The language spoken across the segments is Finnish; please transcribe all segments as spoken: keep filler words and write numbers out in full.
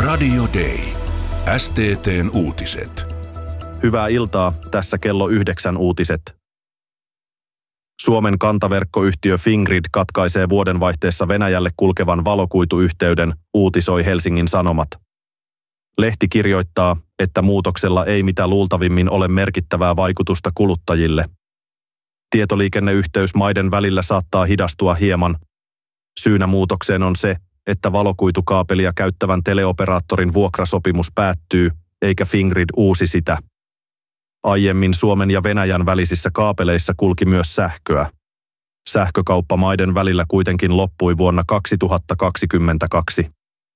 Radio Day. S T T:n uutiset. Hyvää iltaa, tässä kello yhdeksän uutiset. Suomen kantaverkkoyhtiö Fingrid katkaisee vuodenvaihteessa Venäjälle kulkevan valokuituyhteyden, uutisoi Helsingin Sanomat. Lehti kirjoittaa, että muutoksella ei mitä luultavimmin ole merkittävää vaikutusta kuluttajille. Tietoliikenneyhteys maiden välillä saattaa hidastua hieman. Syynä muutokseen on se, että valokuitukaapelia käyttävän teleoperaattorin vuokrasopimus päättyy, eikä Fingrid uusi sitä. Aiemmin Suomen ja Venäjän välisissä kaapeleissa kulki myös sähköä. Sähkökauppa maiden välillä kuitenkin loppui vuonna kaksituhattakaksikymmentäkaksi.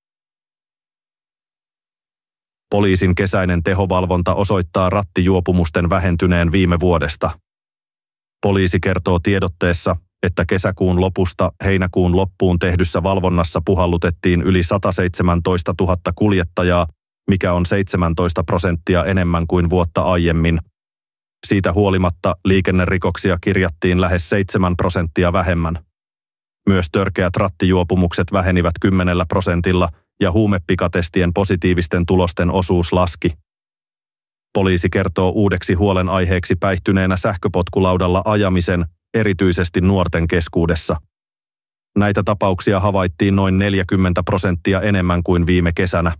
Poliisin kesäinen tehovalvonta osoittaa rattijuopumusten vähentyneen viime vuodesta. Poliisi kertoo tiedotteessa, että kesäkuun lopusta heinäkuun loppuun tehdyssä valvonnassa puhallutettiin yli sataseitsemäntoistatuhatta kuljettajaa, mikä on seitsemäntoista prosenttia enemmän kuin vuotta aiemmin. Siitä huolimatta liikennerikoksia kirjattiin lähes seitsemän prosenttia vähemmän. Myös törkeät rattijuopumukset vähenivät kymmenellä prosentilla ja huumepikatestien positiivisten tulosten osuus laski. Poliisi kertoo uudeksi huolenaiheeksi päihtyneenä sähköpotkulaudalla ajamisen, erityisesti nuorten keskuudessa. Näitä tapauksia havaittiin noin neljäkymmentä prosenttia enemmän kuin viime kesänä.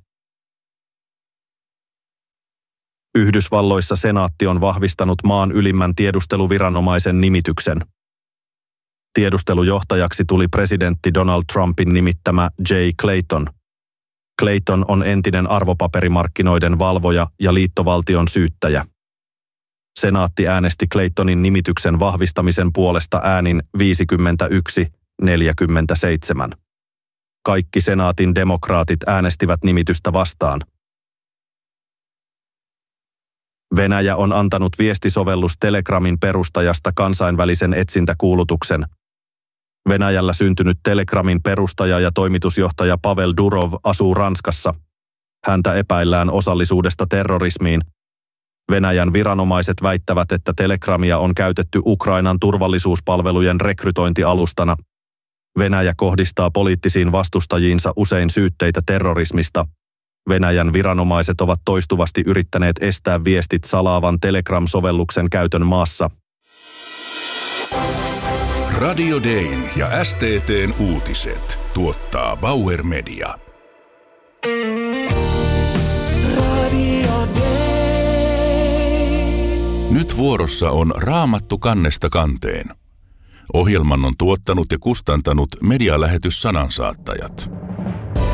Yhdysvalloissa senaatti on vahvistanut maan ylimmän tiedusteluviranomaisen nimityksen. Tiedustelujohtajaksi tuli presidentti Donald Trumpin nimittämä Jay Clayton. Clayton on entinen arvopaperimarkkinoiden valvoja ja liittovaltion syyttäjä. Senaatti äänesti Claytonin nimityksen vahvistamisen puolesta äänin viisikymmentäyksi neljäkymmentäseitsemän. Kaikki senaatin demokraatit äänestivät nimitystä vastaan. Venäjä on antanut viestisovellus Telegramin perustajasta kansainvälisen etsintäkuulutuksen. Venäjällä syntynyt Telegramin perustaja ja toimitusjohtaja Pavel Durov asuu Ranskassa. Häntä epäillään osallisuudesta terrorismiin. Venäjän viranomaiset väittävät, että Telegramia on käytetty Ukrainan turvallisuuspalvelujen rekrytointialustana. Venäjä kohdistaa poliittisiin vastustajiinsa usein syytteitä terrorismista. Venäjän viranomaiset ovat toistuvasti yrittäneet estää viestit salaavan Telegram-sovelluksen käytön maassa. Radio Dayn ja S T T:n uutiset tuottaa Bauer Media. Nyt vuorossa on Raamattu kannesta kanteen. Ohjelman on tuottanut ja kustantanut medialähetys Sanansaattajat.